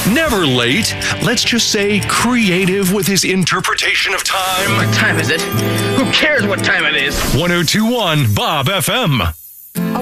Never late. Let's just say creative with his interpretation of time. What time is it? Who cares what time it is? 1021 Bob FM.